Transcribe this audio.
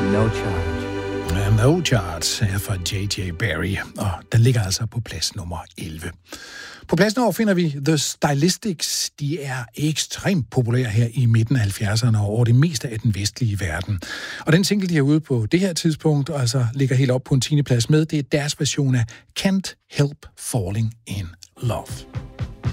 No Charge. No Charge er fra J.J. Barry, og den ligger altså på plads nummer 11. På plads nummer finder vi The Stylistics. De er ekstremt populære her i midten af 70'erne og over det meste af den vestlige verden. Og den single, de er ude på det her tidspunkt, altså ligger helt op på en 10. plads med, det er deres version af Can't Help Falling in Love.